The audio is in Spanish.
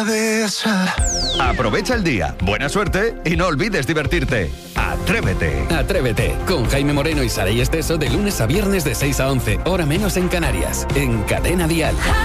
Aprovecha el día, buena suerte y no olvides divertirte. Atrévete. Atrévete con Jaime Moreno y Saray Esteso de lunes a viernes de 6 a 11, hora menos en Canarias, en Cadena Dial.